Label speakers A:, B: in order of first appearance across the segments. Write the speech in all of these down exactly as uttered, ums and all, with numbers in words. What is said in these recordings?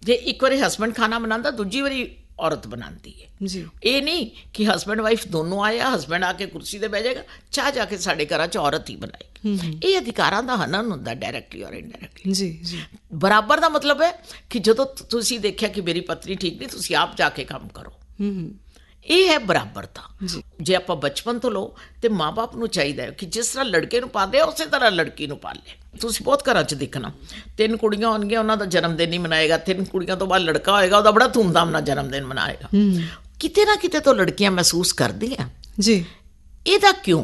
A: ਜੇ ਇੱਕ ਵਾਰੀ ਹਸਬੈਂਡ ਖਾਣਾ ਬਣਾਉਂਦਾ, ਦੂਜੀ ਵਾਰੀ ਔਰਤ ਬਣਾਉਂਦੀ ਹੈ
B: ਜੀ।
A: ਇਹ ਨਹੀਂ ਕਿ ਹਸਬੈਂਡ ਵਾਈਫ ਦੋਨੋਂ ਆਇਆ, ਹਸਬੈਂਡ ਆ ਕੇ ਕੁਰਸੀ 'ਤੇ ਬਹਿ ਜਾਏਗਾ, ਚਾਹ ਜਾ ਕੇ ਸਾਡੇ ਘਰਾਂ 'ਚ ਔਰਤ ਹੀ ਬਣਾਏਗੀ। ਇਹ ਅਧਿਕਾਰਾਂ ਦਾ ਹਨਨ ਹੁੰਦਾ, ਡਾਇਰੈਕਟਲੀ ਔਰ ਇਨਡਾਇਰੈਕਟਲੀ।
B: ਜੀ ਜੀ।
A: ਬਰਾਬਰ ਦਾ ਮਤਲਬ ਹੈ ਕਿ ਜਦੋਂ ਤੁਸੀਂ ਦੇਖਿਆ ਕਿ ਮੇਰੀ ਪਤਨੀ ਠੀਕ ਨਹੀਂ, ਤੁਸੀਂ ਆਪ ਜਾ ਕੇ ਕੰਮ ਕਰੋ। ਇਹ ਹੈ ਬਰਾਬਰਤਾ। ਜੇ ਆਪਾਂ ਬਚਪਨ ਤੋਂ ਲਓ ਤੇ ਮਾਂ ਬਾਪ ਨੂੰ ਚਾਹੀਦਾ ਹੈ ਕਿ ਜਿਸ ਤਰ੍ਹਾਂ ਲੜਕੇ ਨੂੰ ਪਾਲਦੇ ਉਸੇ ਤਰ੍ਹਾਂ ਲੜਕੀ ਨੂੰ ਪਾਲੇ। ਤੁਸੀਂ ਬਹੁਤ ਘਰਾਂ 'ਚ ਦੇਖਣਾ, ਤਿੰਨ ਕੁੜੀਆਂ ਹੋਣਗੀਆਂ, ਉਹਨਾਂ ਦਾ ਜਨਮ ਦਿਨ ਨਹੀਂ ਮਨਾਏਗਾ, ਤਿੰਨ ਕੁੜੀਆਂ ਤੋਂ ਬਾਅਦ ਲੜਕਾ ਹੋਏਗਾ, ਉਹਦਾ ਬੜਾ ਧੂਮਧਾਮ ਨਾਲ ਜਨਮ ਦਿਨ ਮਨਾਏਗਾ। ਕਿਤੇ ਨਾ ਕਿਤੇ ਤੋਂ ਲੜਕੀਆਂ ਮਹਿਸੂਸ ਕਰਦੀਆਂ
B: ਜੀ
A: ਇਹਦਾ ਕਿਉਂ,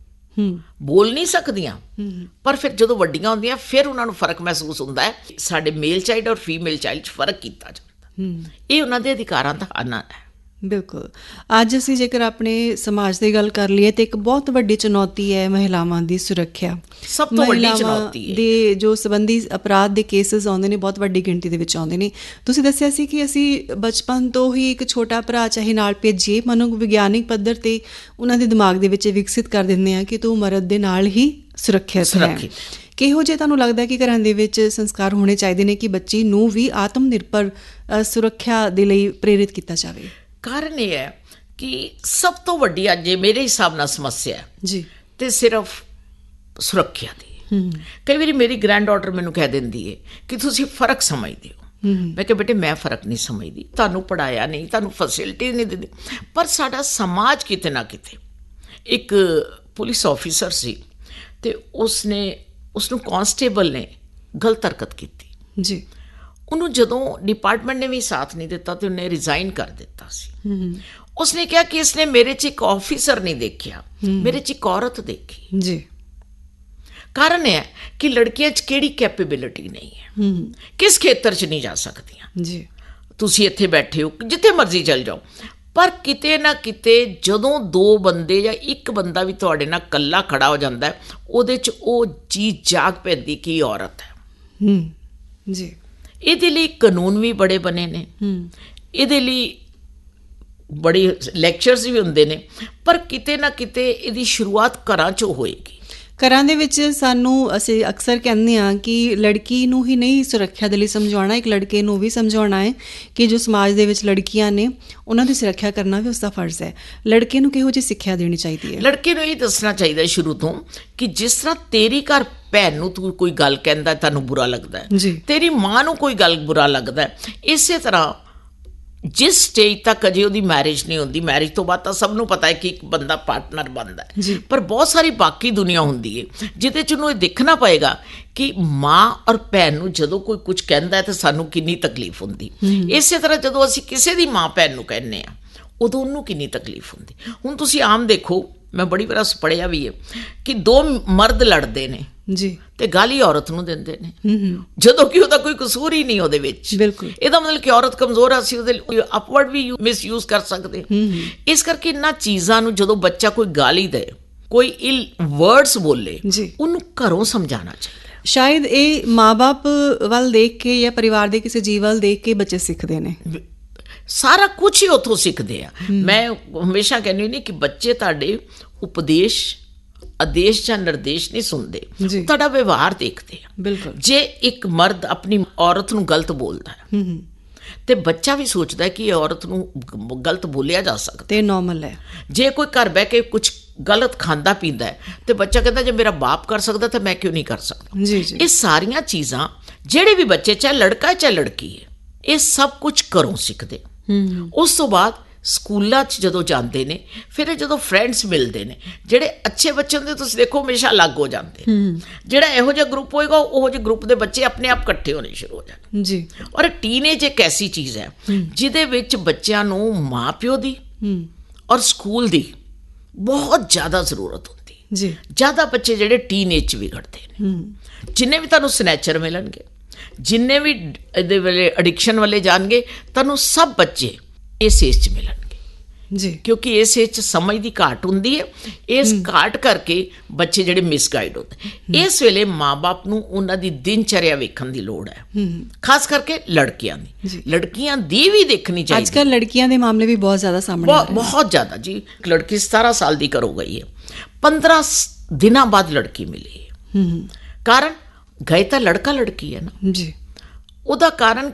A: ਬੋਲ ਨਹੀਂ ਸਕਦੀਆਂ, ਪਰ ਫਿਰ ਜਦੋਂ ਵੱਡੀਆਂ ਹੁੰਦੀਆਂ ਫਿਰ ਉਹਨਾਂ ਨੂੰ ਫਰਕ ਮਹਿਸੂਸ ਹੁੰਦਾ ਹੈ। ਸਾਡੇ ਮੇਲ ਚਾਈਲਡ ਔਰ ਫੀਮੇਲ ਚਾਈਲਡ 'ਚ ਫਰਕ ਕੀਤਾ ਜਾਂਦਾ। ਇਹ ਉਹਨਾਂ ਦੇ ਅਧਿਕਾਰਾਂ ਦਾ ਹਨਨ ਹੈ।
B: ਬਿਲਕੁਲ। ਅੱਜ ਅਸੀਂ ਜੇਕਰ ਆਪਣੇ ਸਮਾਜ ਦੀ ਗੱਲ ਕਰ ਲਈਏ ਤਾਂ ਇੱਕ ਬਹੁਤ ਵੱਡੀ ਚੁਣੌਤੀ ਹੈ ਮਹਿਲਾਵਾਂ ਦੀ ਸੁਰੱਖਿਆ।
A: ਸਭ ਤੋਂ ਵੱਡੀ ਚੁਣੌਤੀ ਹੈ
B: ਦੇ ਜੋ ਸੰਬੰਧੀ ਅਪਰਾਧ ਦੇ ਕੇਸਿਸ ਆਉਂਦੇ ਨੇ, ਬਹੁਤ ਵੱਡੀ ਗਿਣਤੀ ਦੇ ਵਿੱਚ ਆਉਂਦੇ ਨੇ। ਤੁਸੀਂ ਦੱਸਿਆ ਸੀ ਕਿ ਅਸੀਂ ਬਚਪਨ ਤੋਂ ਹੀ ਇੱਕ ਛੋਟਾ ਭਰਾ ਚਾਹੇ ਨਾਲ ਭੇਜੀਏ, ਮਨੋਵਿਗਿਆਨਿਕ ਪੱਧਰ 'ਤੇ ਉਹਨਾਂ ਦੇ ਦਿਮਾਗ ਦੇ ਵਿੱਚ ਵਿਕਸਿਤ ਕਰ ਦਿੰਦੇ ਹਾਂ ਕਿ ਤੂੰ ਮਰਦ ਦੇ ਨਾਲ ਹੀ ਸੁਰੱਖਿਅਤ ਹੈ। ਕਿਹੋ ਜਿਹੇ ਤੁਹਾਨੂੰ ਲੱਗਦਾ ਕਿ ਘਰਾਂ ਦੇ ਵਿੱਚ ਸੰਸਕਾਰ ਹੋਣੇ ਚਾਹੀਦੇ ਨੇ ਕਿ ਬੱਚੀ ਨੂੰ ਵੀ ਆਤਮ ਨਿਰਭਰ ਸੁਰੱਖਿਆ ਦੇ ਲਈ ਪ੍ਰੇਰਿਤ ਕੀਤਾ ਜਾਵੇ? ਕਾਰਨ
A: ਇਹ ਹੈ ਕਿ ਸਭ ਤੋਂ ਵੱਡੀ ਅੱਜ ਮੇਰੇ ਹਿਸਾਬ ਨਾਲ ਸਮੱਸਿਆ
B: ਜੀ
A: ਤੇ ਸਿਰਫ ਸੁਰੱਖਿਆ ਦੀ। ਕਈ ਵਾਰੀ ਮੇਰੀ ਗ੍ਰੈਂਡ ਡਾਟਰ ਮੈਨੂੰ ਕਹਿ ਦਿੰਦੀ ਹੈ ਕਿ ਤੁਸੀਂ ਫਰਕ ਸਮਝਦੇ ਹੋ। ਮੈਂ ਕਿਹਾ ਬੇਟੇ ਮੈਂ ਫਰਕ ਨਹੀਂ ਸਮਝਦੀ, ਤੁਹਾਨੂੰ ਪੜ੍ਹਾਇਆ ਨਹੀਂ, ਤੁਹਾਨੂੰ ਫੈਸਿਲਿਟੀ ਨਹੀਂ ਦਿੰਦੀ। ਪਰ ਸਾਡਾ ਸਮਾਜ ਕਿਤੇ ਨਾ ਕਿਤੇ, ਇੱਕ ਪੁਲਿਸ ਆਫਿਸਰ ਸੀ ਤੇ ਉਸਨੇ ਉਸਨੂੰ ਕਾਂਸਟੇਬਲ ਨੇ ਗਲਤ ਹਰਕਤ ਕੀਤੀ
B: ਜੀ।
A: ਉਹਨੂੰ ਜਦੋਂ ਡਿਪਾਰਟਮੈਂਟ ਨੇ ਵੀ ਸਾਥ ਨਹੀਂ ਦਿੱਤਾ ਤੇ ਉਹਨੇ ਰਿਜ਼ਾਈਨ ਕਰ ਦਿੱਤਾ ਸੀ। ਉਸਨੇ ਕਿਹਾ ਕਿ ਇਸਨੇ ਮੇਰੇ 'ਚ ਇੱਕ ਆਫਿਸਰ ਨਹੀਂ ਦੇਖਿਆ, ਮੇਰੇ 'ਚ ਇੱਕ ਔਰਤ ਦੇਖੀ
B: ਜੀ।
A: ਕਾਰਨ ਇਹ ਹੈ ਕਿ ਲੜਕੀਆਂ 'ਚ ਕਿਹੜੀ ਕੈਪੇਬਿਲਿਟੀ ਨਹੀਂ ਹੈ, ਕਿਸ ਖੇਤਰ 'ਚ ਨਹੀਂ ਜਾ ਸਕਦੀਆਂ
B: ਜੀ।
A: ਤੁਸੀਂ ਇੱਥੇ ਬੈਠੇ ਹੋ, ਜਿੱਥੇ ਮਰਜ਼ੀ ਚੱਲ ਜਾਓ, ਪਰ ਕਿਤੇ ਨਾ ਕਿਤੇ ਜਦੋਂ ਦੋ ਬੰਦੇ ਜਾਂ ਇੱਕ ਬੰਦਾ ਵੀ ਤੁਹਾਡੇ ਨਾਲ ਇਕੱਲਾ ਖੜਾ ਹੋ ਜਾਂਦਾ, ਉਹਦੇ 'ਚ ਉਹ ਚੀਜ਼ ਜਾਗ ਪੈਂਦੀ ਕਿ ਔਰਤ ਹੈ
B: ਜੀ।
A: ਇਹਦੇ ਲਈ ਕਾਨੂੰਨ ਵੀ ਬੜੇ ਬਣੇ ਨੇ, ਇਹਦੇ ਲਈ ਬੜੇ ਲੈਕਚਰਸ ਵੀ ਹੁੰਦੇ ਨੇ, ਪਰ ਕਿਤੇ ਨਾ ਕਿਤੇ ਇਹਦੀ ਸ਼ੁਰੂਆਤ ਘਰਾਂ 'ਚੋਂ ਹੋਏਗੀ।
B: ਘਰਾਂ ਦੇ ਵਿੱਚ ਸਾਨੂੰ ਅਸੀਂ ਅਕਸਰ ਕਹਿੰਦੇ ਹਾਂ ਕਿ ਲੜਕੀ ਨੂੰ ਹੀ ਨਹੀਂ ਸੁਰੱਖਿਆ ਦੇ ਲਈ ਸਮਝਾਉਣਾ, ਇੱਕ ਲੜਕੇ ਨੂੰ ਵੀ ਸਮਝਾਉਣਾ ਹੈ ਕਿ ਜੋ ਸਮਾਜ ਦੇ ਵਿੱਚ ਲੜਕੀਆਂ ਨੇ ਉਹਨਾਂ ਦੀ ਸੁਰੱਖਿਆ ਕਰਨਾ ਵੀ ਉਸਦਾ ਫਰਜ਼ ਹੈ। ਲੜਕੇ ਨੂੰ ਕਿਹੋ ਜਿਹੀ ਸਿੱਖਿਆ ਦੇਣੀ ਚਾਹੀਦੀ ਹੈ?
A: ਲੜਕੇ ਨੂੰ ਇਹ ਦੱਸਣਾ ਚਾਹੀਦਾ ਸ਼ੁਰੂ ਤੋਂ ਕਿ ਜਿਸ ਤਰ੍ਹਾਂ ਤੇਰੀ ਘਰ ਭੈਣ ਨੂੰ ਤੂੰ ਕੋਈ ਗੱਲ ਕਹਿੰਦਾ ਤੁਹਾਨੂੰ ਬੁਰਾ ਲੱਗਦਾ ਹੈ, ਤੇਰੀ ਮਾਂ ਨੂੰ ਕੋਈ ਗੱਲ ਬੁਰਾ ਲੱਗਦਾ ਹੈ, ਇਸੇ ਤਰ੍ਹਾਂ ਜਿਸ ਸਟੇਜ ਤੱਕ ਅਜੇ ਉਹਦੀ ਮੈਰਿਜ ਨਹੀਂ ਹੁੰਦੀ, ਮੈਰਿਜ ਤੋਂ ਬਾਅਦ ਤਾਂ ਸਭ ਨੂੰ ਪਤਾ ਹੈ ਕਿ ਇੱਕ ਬੰਦਾ ਪਾਰਟਨਰ ਬਣਦਾ ਹੈ, ਪਰ ਬਹੁਤ ਸਾਰੀ ਬਾਕੀ ਦੁਨੀਆ ਹੁੰਦੀ ਹੈ ਜਿਹਦੇ 'ਚ ਉਹਨੂੰ ਇਹ ਦੇਖਣਾ ਪਏਗਾ ਕਿ ਮਾਂ ਔਰ ਭੈਣ ਨੂੰ ਜਦੋਂ ਕੋਈ ਕੁਝ ਕਹਿੰਦਾ ਹੈ ਤਾਂ ਸਾਨੂੰ ਕਿੰਨੀ ਤਕਲੀਫ ਹੁੰਦੀ। ਇਸੇ ਤਰ੍ਹਾਂ ਜਦੋਂ ਅਸੀਂ ਕਿਸੇ ਦੀ ਮਾਂ ਭੈਣ ਨੂੰ ਕਹਿੰਦੇ ਹਾਂ ਉਦੋਂ ਉਹਨੂੰ ਕਿੰਨੀ ਤਕਲੀਫ ਹੁੰਦੀ। ਹੁਣ ਤੁਸੀਂ ਆਮ ਦੇਖੋ, ਮੈਂ ਬੜੀ ਵਾਰ ਪੜ੍ਹਿਆ ਵੀ ਹੈ ਕਿ ਦੋ ਮਰਦ ਲੜਦੇ ਨੇ
B: ਜੀ
A: ਤੇ ਗਾਲੀ ਔਰਤ ਨੂੰ ਦਿੰਦੇ ਨੇ, ਜਦੋਂ ਕਿ ਉਹਦਾ ਕੋਈ ਕਸੂਰ ਹੀ ਨਹੀਂ ਉਹਦੇ ਵਿੱਚ।
B: ਬਿਲਕੁਲ।
A: ਇਹਦਾ ਮਤਲਬ ਕਿ ਔਰਤ ਕਮਜ਼ੋਰ ਆ, ਅਸੀਂ ਉਹਦੇ ਅਪਵਰਡ ਵੀ ਮਿਸਯੂਜ਼ ਕਰ ਸਕਦੇ। ਇਸ ਕਰਕੇ ਇਹਨਾਂ ਚੀਜ਼ਾਂ ਨੂੰ ਜਦੋਂ ਬੱਚਾ ਕੋਈ ਗਾਲੀ ਦੇ, ਕੋਈ ਇਲ ਵਰਡਸ ਬੋਲੇ, ਉਹਨੂੰ ਘਰੋਂ ਸਮਝਾਉਣਾ ਚਾਹੀਦਾ।
B: ਸ਼ਾਇਦ ਇਹ ਮਾਂ-ਬਾਪ ਵੱਲ ਦੇਖ ਕੇ ਜਾਂ ਪਰਿਵਾਰ ਦੇ ਕਿਸੇ ਜੀਵ ਵੱਲ ਦੇਖ ਕੇ ਬੱਚੇ ਸਿੱਖਦੇ ਨੇ,
A: ਸਾਰਾ ਕੁਛ ਹੀ ਉੱਥੋਂ ਸਿੱਖਦੇ ਆ। ਮੈਂ ਹਮੇਸ਼ਾ ਕਹਿੰਦੀ ਹੁੰਦੀ ਕਿ ਬੱਚੇ ਤੁਹਾਡੇ ਉਪਦੇਸ਼, ਆਦੇਸ਼ ਜਾਂ ਨਿਰਦੇਸ਼ ਨਹੀਂ ਸੁਣਦੇ, ਤੁਹਾਡਾ ਵਿਵਹਾਰ ਦੇਖਦੇ ਆ।
B: ਬਿਲਕੁਲ।
A: ਜੇ ਇੱਕ ਮਰਦ ਆਪਣੀ ਔਰਤ ਨੂੰ ਗਲਤ ਬੋਲਦਾ ਹੈ ਤੇ ਬੱਚਾ ਵੀ ਸੋਚਦਾ ਹੈ ਕਿ ਇਹ ਔਰਤ ਨੂੰ ਗਲਤ ਬੋਲਿਆ ਜਾ ਸਕਦਾ
B: ਤੇ ਨੋਰਮਲ ਹੈ।
A: ਜੇ ਕੋਈ ਘਰ ਬਹਿ ਕੇ ਕੁਛ ਗਲਤ ਖਾਂਦਾ ਪੀਂਦਾ ਹੈ ਤੇ ਬੱਚਾ ਕਹਿੰਦਾ ਜੇ ਮੇਰਾ ਬਾਪ ਕਰ ਸਕਦਾ ਤਾਂ ਮੈਂ ਕਿਉਂ ਨਹੀਂ ਕਰ ਸਕਦਾ।
B: ਜੀ ਜੀ।
A: ਇਹ ਸਾਰੀਆਂ ਚੀਜ਼ਾਂ ਜਿਹੜੇ ਵੀ ਬੱਚੇ, ਚਾਹੇ ਲੜਕਾ ਚਾਹੇ ਲੜਕੀ ਹੈ, ਇਹ ਸਭ ਕੁਛ ਘਰੋਂ ਸਿੱਖਦੇ। ਉਸ ਤੋਂ ਬਾਅਦ ਸਕੂਲਾਂ 'ਚ ਜਦੋਂ ਜਾਂਦੇ ਨੇ, ਫਿਰ ਜਦੋਂ ਫਰੈਂਡਸ ਮਿਲਦੇ ਨੇ, ਜਿਹੜੇ ਅੱਛੇ ਬੱਚੇ ਹੁੰਦੇ ਤੁਸੀਂ ਦੇਖੋ ਹਮੇਸ਼ਾ ਅਲੱਗ ਹੋ ਜਾਂਦੇ। ਜਿਹੜਾ ਇਹੋ ਜਿਹਾ ਗਰੁੱਪ ਹੋਏਗਾ ਉਹੋ ਜਿਹੇ ਗਰੁੱਪ ਦੇ ਬੱਚੇ ਆਪਣੇ ਆਪ ਇਕੱਠੇ ਹੋਣੇ ਸ਼ੁਰੂ ਹੋ ਜਾਣ ਜੀ। ਔਰ ਟੀਨੇਜ ਇੱਕ ਐਸੀ ਚੀਜ਼ ਹੈ ਜਿਹਦੇ ਵਿੱਚ ਬੱਚਿਆਂ ਨੂੰ ਮਾਂ ਪਿਓ ਦੀ ਔਰ ਸਕੂਲ ਦੀ ਬਹੁਤ ਜ਼ਿਆਦਾ ਜ਼ਰੂਰਤ ਹੁੰਦੀ ਜੀ। ਜ਼ਿਆਦਾ ਬੱਚੇ ਜਿਹੜੇ ਟੀਨੇਜ 'ਚ ਵਿਗੜਦੇ ਨੇ, ਜਿੰਨੇ ਵੀ ਤੁਹਾਨੂੰ ਸਨੈਚਰ ਮਿਲਣਗੇ, ਜਿੰਨੇ ਵੀ ਇਹਦੇ ਵੇਲੇ ਅਡਿਕਸ਼ਨ ਵਾਲੇ ਜਾਣਗੇ, ਤੁਹਾਨੂੰ ਸਭ ਬੱਚੇ ਇਸ ਏਜ 'ਚ ਮਿਲਣਗੇ ਜੀ, ਕਿਉਂਕਿ ਇਸ ਏਜ 'ਚ ਸਮਝ ਦੀ ਘਾਟ ਹੁੰਦੀ ਹੈ। ਇਸ ਘਾਟ ਕਰਕੇ ਬੱਚੇ ਜਿਹੜੇ ਮਿਸਗਾਈਡ ਹੁੰਦੇ। ਇਸ ਵੇਲੇ ਮਾਂ ਬਾਪ ਨੂੰ ਉਹਨਾਂ ਦੀ ਦਿਨਚਰਿਆ ਵੇਖਣ ਦੀ ਲੋੜ ਹੈ, ਖਾਸ ਕਰਕੇ ਲੜਕੀਆਂ ਦੀ। ਲੜਕੀਆਂ ਦੀ ਵੀ ਦੇਖਣੀ ਚਾਹੀਦੀ।
B: ਅੱਜ ਕੱਲ੍ਹ ਲੜਕੀਆਂ ਦੇ ਮਾਮਲੇ ਵੀ ਬਹੁਤ ਜ਼ਿਆਦਾ ਸਾਹਮਣੇ ਆ ਰਹੇ ਨੇ, ਬਹੁਤ
A: ਜ਼ਿਆਦਾ ਜੀ। ਇੱਕ ਲੜਕੀ ਸਤਾਰਾਂ ਸਾਲ ਦੀ ਘਰੋਂ ਗਈ ਹੈ, ਪੰਦਰਾਂ ਦਿਨਾਂ ਬਾਅਦ ਲੜਕੀ ਮਿਲੀ ਹੈ। ਕਾਰਨ ਗਏ ਤਾਂ ਲੜਕਾ ਲੜਕੀ ਹੈ ਨਾ ਜੀ। ਉਹਦਾ ਕਾਰਨ